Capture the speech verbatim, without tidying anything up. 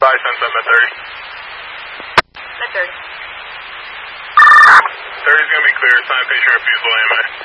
Bye, Sunset, Met thirty. Met thirty. thirty's going to be clear. Time patient refusal, A M A.